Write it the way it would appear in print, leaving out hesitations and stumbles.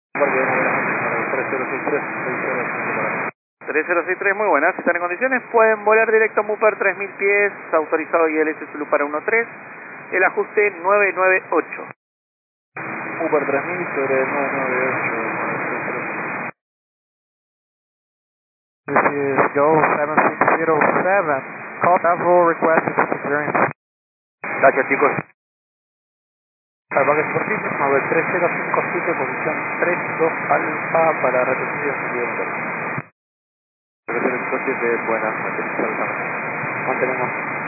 Porque 3063, 6063. 3063, muy buenas, si están en condiciones, pueden volar directo a Mupar 3000 pies, autorizado ILS Zulu para 13, el ajuste 998. Uber 3000 sobre 998. This is Go 7607. Call travel request is clearance. Gracias chicos. Salvaje Superficie, 3057, posición 32 alfa para retroceder en sentido contrario. 3057, buenas, mantenemos.